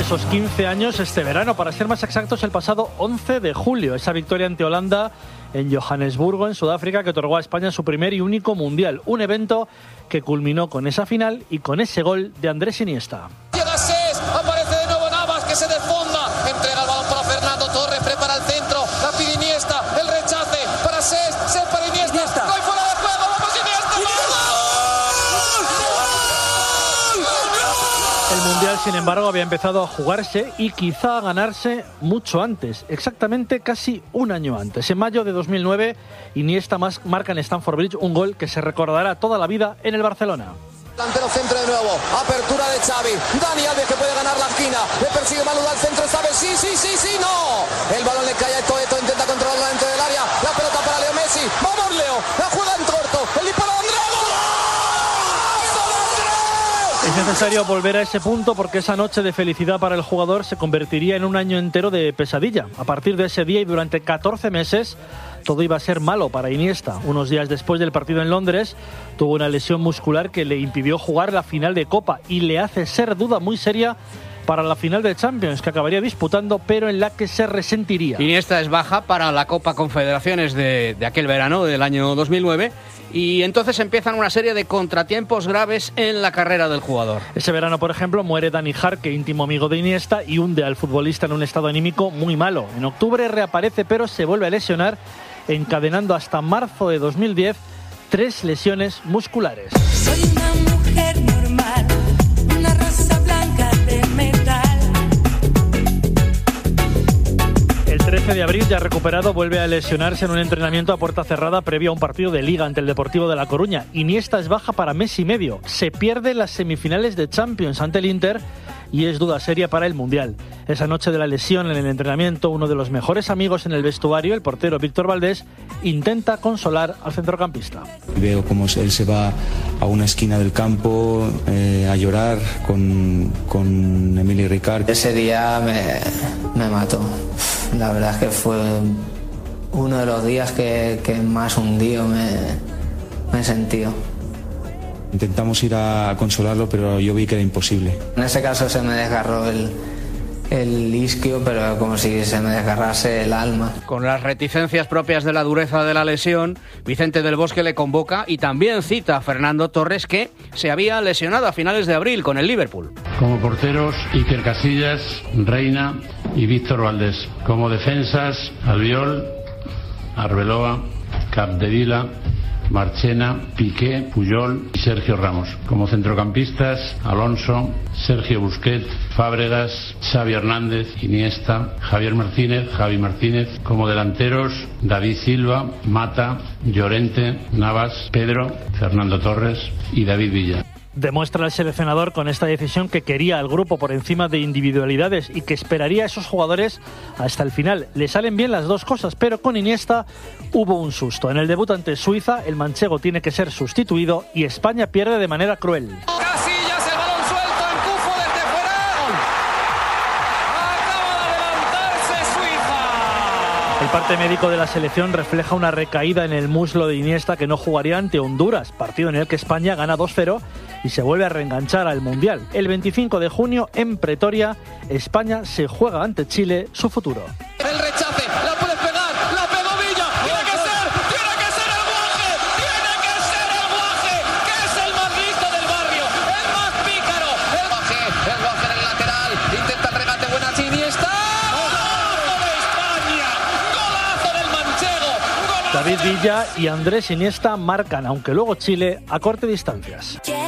esos 15 años este verano, para ser más exactos el pasado 11 de julio. Esa victoria ante Holanda en Johannesburgo, en Sudáfrica, que otorgó a España su primer y único mundial. Un evento que culminó con esa final y con ese gol de Andrés Iniesta. Llega Cés, aparece de nuevo Navas, que se desfonda, entrega el balón para Fernando Torres, prepara el centro, la pide Iniesta, el rechace para Cés, Cés para Iniesta, gol fuera de juego, vamos Iniesta, ¡gol! El mundial, sin embargo, había empezado a jugarse y quizá a ganarse mucho antes, exactamente casi un año antes. En mayo de 2009, Iniesta marca en Stamford Bridge un gol que se recordará toda la vida en el Barcelona. Delantero centro de nuevo, apertura de Xavi, Dani Alves que puede ganar la esquina, le persigue Manu al centro esta vez, sí, no, el balón le cae a Eto'o, intenta controlarlo dentro del área, la pelota para Leo Messi, vamos Leo, la juega en corto, el disparo de Andrés. Es necesario volver a ese punto porque esa noche de felicidad para el jugador se convertiría en un año entero de pesadilla. A partir de ese día y durante 14 meses todo iba a ser malo para Iniesta. Unos días después del partido en Londres tuvo una lesión muscular que le impidió jugar la final de Copa y le hace ser duda muy seria para la final de Champions, que acabaría disputando, pero en la que se resentiría. Iniesta es baja para la Copa Confederaciones de aquel verano del año 2009 y entonces empiezan una serie de contratiempos graves en la carrera del jugador. Ese verano, por ejemplo, muere Dani Jarque, íntimo amigo de Iniesta, y hunde al futbolista en un estado anímico muy malo. En octubre reaparece, pero se vuelve a lesionar, encadenando hasta marzo de 2010 3 lesiones musculares. Soy una mujer normal, una rosa blanca de metal. El 13 de abril, ya recuperado, vuelve a lesionarse en un entrenamiento a puerta cerrada previo a un partido de Liga ante el Deportivo de La Coruña. Iniesta es baja para mes y medio. Se pierde las semifinales de Champions ante el Inter y es duda seria para el Mundial. Esa noche de la lesión en el entrenamiento, uno de los mejores amigos en el vestuario, el portero Víctor Valdés, intenta consolar al centrocampista. Veo cómo él se va a una esquina del campo a llorar con Emili Ricard. Ese día me mató. La verdad es que fue uno de los días que más hundido me he sentido. Intentamos ir a consolarlo, pero yo vi que era imposible. En ese caso se me desgarró el isquio, pero como si se me desgarrase el alma. Con las reticencias propias de la dureza de la lesión, Vicente del Bosque le convoca y también cita a Fernando Torres, que se había lesionado a finales de abril con el Liverpool. Como porteros, Iker Casillas, Reina y Víctor Valdés. Como defensas, Albiol, Arbeloa, Capdevila, Marchena, Piqué, Puyol y Sergio Ramos. Como centrocampistas, Alonso, Sergio Busquets, Fábregas, Xavi Hernández, Iniesta, Javi Martínez. Como delanteros, David Silva, Mata, Llorente, Navas, Pedro, Fernando Torres y David Villa. Demuestra el seleccionador con esta decisión que quería al grupo por encima de individualidades y que esperaría a esos jugadores hasta el final. Le salen bien las dos cosas, pero con Iniesta hubo un susto. En el debut ante Suiza, el manchego tiene que ser sustituido y España pierde de manera cruel. Casillas, el balón suelto, empujó desde fuera. Acaba de adelantarse Suiza. El parte médico de la selección refleja una recaída en el muslo de Iniesta que no jugaría ante Honduras, partido en el que España gana 2-0 y se vuelve a reenganchar al Mundial. El 25 de junio, en Pretoria, España se juega ante Chile su futuro. El rechace, la puede pegar, la pegó Villa, tiene que ser el Guaje, que es el más listo del barrio, el más pícaro, el Guaje en el lateral, intenta el regate, buena Iniesta, ¡golazo de España! ¡Golazo del manchego! ¡Golazo! David Villa y Andrés Iniesta marcan, aunque luego Chile, a corte distancias.